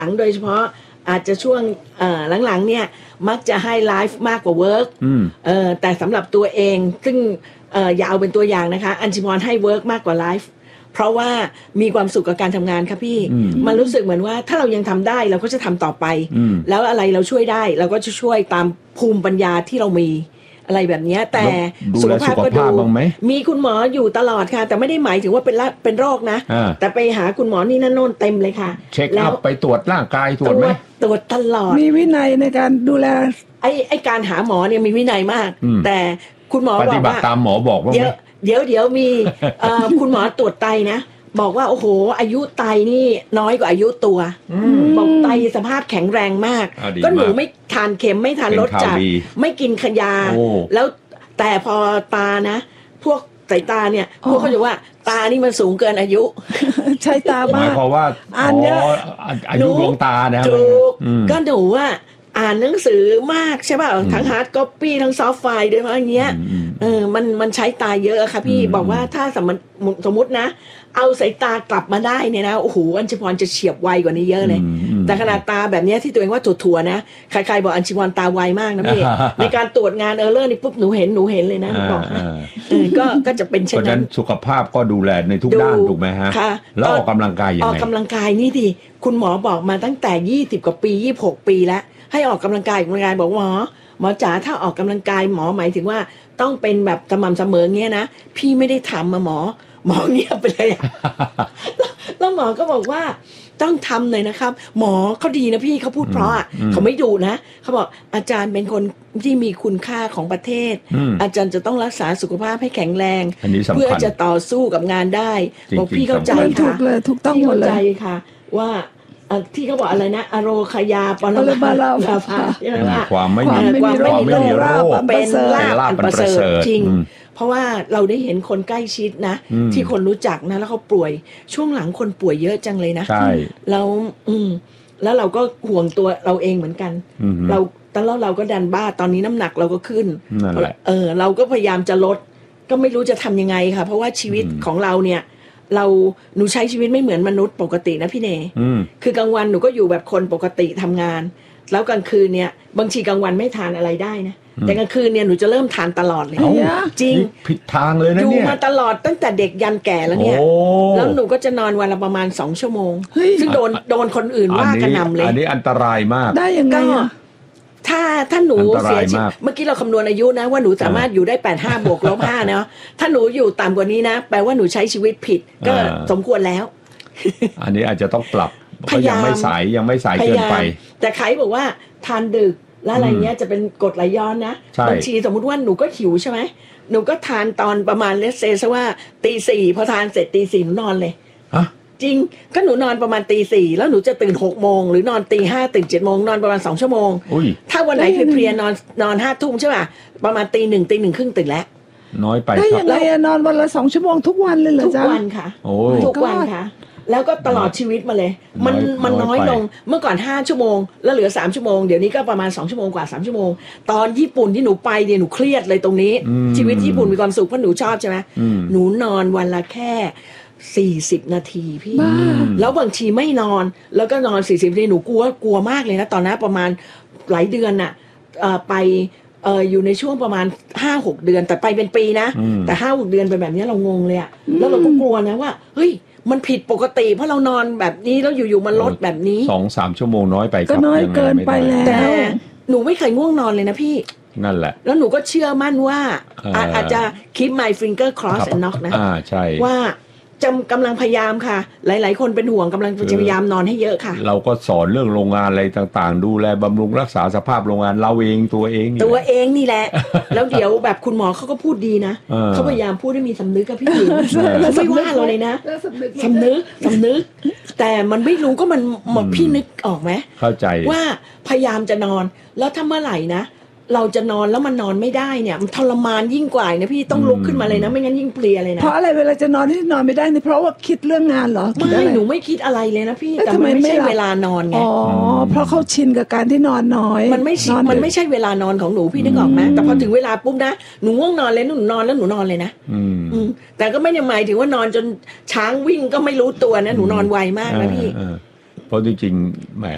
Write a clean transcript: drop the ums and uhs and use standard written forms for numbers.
หลังโดยเฉพาะอาจจะช่วงหลังๆเนี่ยมักจะให้ไลฟ์มากกว่าเวิร์กแต่สำหรับตัวเองซึ่งอย่าเอาเป็นตัวอย่างนะคะอัญชิพรให้เวิร์กมากกว่าไลฟ์เพราะว่ามีความสุขกับการทำงานครับพี่มันรู้สึกเหมือนว่าถ้าเรายังทำได้เราก็จะทำต่อไปแล้วอะไรเราช่วยได้เราก็จะช่วยตามภูมิปัญญาที่เรามีอะไรแบบนี้แต่สุขภาพก็ดูมีคุณหมออยู่ตลอดค่ะแต่ไม่ได้หมายถึงว่าเป็นโรคนะแต่ไปหาคุณหมอนี่นั่นโน่นเต็มเลยค่ะเช็คอัพไปตรวจร่างกายตรวจไหมตรวจตลอดมีวินัยในการดูแลไอ้การหาหมอเนี่ยมีวินัยมากแต่คุณหมอบอกว่าปฏิบัติตามหมอบอกว่าเดี๋ยวมีคุณหมอตรวจไตนะบอกว่าโอ้โหอายุไตนี่น้อยกว่าอายุตัวบอกไตสภาพแข็งแรงมากก็หนูไม่ทานเค็มไม่ทานรสจัดไม่กินขยาแล้วแต่พอตานะพวกสายตาเนี่ยพวกเขาจะว่าตานี่มันสูงเกินอายุใช้ตาบ้างหมายความว่าอายุดวงตานะก็หนูว่าอ่านหนังสือมากใช่ป่ะทั้งฮาร์ดก๊อปปี้ทั้งซอฟต์ไฟล์ด้วยอย่างเงี้ยมันใช้ตาเยอะค่ะพี่บอกว่าถ้าสมมตินะเอาสายตากลับมาได้เนี่ยนะโอ้โหอัญชิพรจะเฉียบไวกว่านี้เยอะเลยแต่ขนาดตาแบบนี้ที่ตัวเองว่าถั่วๆนะใครๆบอกอัญชิพรตาไวมากนะพี่ในการตรวจงานเลอร์นี่ปุ๊บหนูเห็นเลยนะบอกก็จะเป็นเช่นนั้นสุขภาพก็ดูแลในทุกด้านถูกไหมฮะแล้วออกกำลังกายยังไงออกกำลังกายนี่ดิคุณหมอบอกมาตั้งแต่20กว่าปี26ปีแล้วให้ออกกำลังกายบอกหมอจ๋าถ้าออกกำลังกายหมอหมายถึงว่าต้องเป็นแบบสม่ำเสมอเงี้ยนะพี่ไม่ได้ทำมาหมอเงียบไปเลยแล้วหมอก็บอกว่าต้องทำเลยนะครับหมอเขาดีนะพี่เขาพูดเพราะเขาไม่ดูนะเขาบอกอาจารย์เป็นคนที่มีคุณค่าของประเทศอาจารย์จะต้องรักษาสุขภาพให้แข็งแรงเพื่อจะต่อสู้กับงานได้บอกพี่เข้าใจค่ะถูกต้องหมดเลยเข้าใจค่ะว่าที่เขาบอกอะไรนะอโรคยาปรมาลาภาความไม่มีโรคเป็นลาภอันประเสริฐจริงเพราะว่าเราได้เห็นคนใกล้ชิดนะที่คนรู้จักนะแล้วเขาป่วยช่วงหลังคนป่วยเยอะจังเลยนะแล้วเราก็ห่วงตัวเราเองเหมือนกันเราก็ดันบ้าตอนนี้น้ำหนักเราก็ขึ้นเราก็พยายามจะลดก็ไม่รู้จะทำยังไงค่ะเพราะว่าชีวิตของเราเนี่ยหนูใช้ชีวิตไม่เหมือนมนุษย์ปกตินะพี่เนคือกลางวันหนูก็อยู่แบบคนปกติทำงานแล้วกลางคืนเนี่ยบางทีกลางวันไม่ทานอะไรได้นะแต่กลางคืนเนี่ยหนูจะเริ่มทานตลอดเลยจริงผิดทางเลยนะเนี่ยอยู่มาตลอดตั้งแต่เด็กยันแก่แล้วเนี่ยแล้วหนูก็จะนอนวันละประมาณ2 ชั่วโมงซึ่งโดนคนอื่นว่ากันนำเลยอันนี้อันตรายมากได้ยังไงถ้าหนูเสียชีวิตเมื่อกี้เราคำนวณอายุนะว่าหนูสามารถอยู่ได้85 บวกลบ 5เนาะถ้าหนูอยู่ต่ำกว่านี้นะแปลว่าหนูใช้ชีวิตผิดก็สมควรแล้วอันนี้อาจจะต้องปรับเพราะยังไม่สายเกินไปแต่ใครบอกว่าทานดึกแล้วอะไรเงี้ยจะเป็นกรดไหลย้อนนะบางทีสมมติว่าหนูก็หิวใช่ไหมหนูก็ทานตอนประมาณเลสเซซะว่าตี 4พอทานเสร็จตี 4หนูนอนเลยจริงก็หนูนอนประมาณตี 4แล้วหนูจะตื่น6 โมงหรือนอนตี 5ตื่น7 โมงนอนประมาณ2 ชั่วโมงถ้าวันไหนเพลียนอน5 ทุ่มใช่ป่ะประมาณตี 1 ตี 1 ครึ่งตื่นแล้วน้อยไปได้ยังไงนอนวันละ2 ชั่วโมงทุกวันเลยเหรอจ๊ะทุกวันค่ะทุกวันค่ะแล้วก็ตลอดชีวิตมาเลยมันน้อยลงเมื่อก่อน5 ชั่วโมงแล้วเหลือ3 ชั่วโมงเดี๋ยวนี้ก็ประมาณ2 ชั่วโมงกว่า3 ชั่วโมงตอนญี่ปุ่นที่หนูไปเนี่ยหนูเครียดเลยตรงนี้ชีวิตญี่ปุ่นมีความสุขเพราะหนูชอบใช่ไหมหนูนอนวันละแค่40 นาทีพี่แล้วบางทีไม่นอนแล้วก็นอน40 นาทีหนูกลัวมากเลยนะตอนนั้นประมาณหลายเดือนน่ะไปอยู่ในช่วงประมาณ 5-6 เดือนแต่ไปเป็นปีนะแต่ 5-6 เดือนไปแบบนี้เรางงเลยอะแล้วเราก็กลัวนะว่าเฮ้ยมันผิดปกติเพราะเรานอนแบบนี้แล้วอยู่ๆมันลดแบบนี้ 2-3 ชั่วโมงน้อยไปก็น้อยเกินไปแล้วแต่หนูไม่เคยง่วงนอนเลยนะพี่นั่นแหละแล้วหนูก็เชื่อมั่นว่าอาจจะ keep my finger cross and knock นะใช่ว่าจำกำลังพยายามค่ะหลายๆคนเป็นห่วงกำลังพยายามนอนให้เยอะค่ะเราก็สอนเรื่องโรงงานอะไรต่างๆดูแลบำรุงรักษาสภาพโรงงานเราเองตัวเองนี่แหละแล้วเดี๋ยวแบบคุณหมอเขาก็พูดดีนะเขาพยายามพูดให้มีสำนึกกับพี่หญิงไม่ว่าเราเลยนะสำนึกแต่มันไม่รู้ก็มันพี่นึกออกไหมเข้าใจว่าพยายามจะนอนแล้วถ้าเมื่อไหร่นะเราจะนอนแล้วมันนอนไม่ได้เนี่ยมันทรมานยิ่งกว่านะพี่ต้องลุกขึ้นมาเลยนะไม่งั้นยิ่งเพลียเลยนะเพราะอะไรเวลาจะนอนที่นอนไม่ได้เนี่ยเพราะว่าคิดเรื่องงานเหรอไม่หนูไม่คิดอะไรเลยนะพี่แต่มันไม่ใช่เวลานอนไงเพราะเขาชินกับการที่นอนน้อยมันไม่ใช่เวลานอนของหนูพี่นึกออกไหมแต่พอถึงเวลาปุ๊บนะหนูง่วงนอนเลยหนูนอนแล้วหนูนอนเลยนะแต่ก็ไม่ได้หมายถึงว่านอนจนช้างวิ่งก็ไม่รู้ตัวนะหนูนอนไวมากนะพี่เพราะจริงๆแหม